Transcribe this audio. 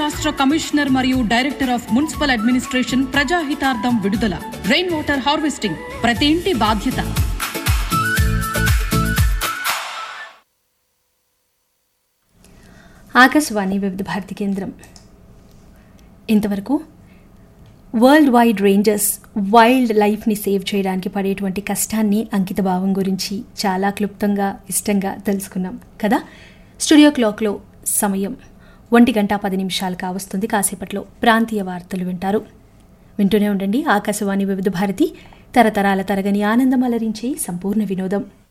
రాష్ట్ర కమిషనర్ మరియు director of municipal administration ప్రజాహితార్థం విడుదల. రెయిన్ వాటర్ హార్వెస్టింగ్ ప్రతి ఇంటి బాధ్యత. ఆకాశవాణి వివిధ భారతి కేంద్రం. ఇంతవరకు వరల్డ్ వైడ్ రేంజర్స్ వైల్డ్ లైఫ్ని సేవ్ చేయడానికి పడేటువంటి కష్టాన్ని, అంకిత భావం గురించి చాలా క్లుప్తంగా, ఇష్టంగా తెలుసుకున్నాం కదా. స్టూడియో క్లాక్లో సమయం 1:10 కావస్తుంది. కాసేపట్లో ప్రాంతీయ వార్తలు వింటారు. వింటూనే ఉండండి ఆకాశవాణి వివిధ భారతి, తరతరాల తరగని ఆనందం అలరించే సంపూర్ణ వినోదం.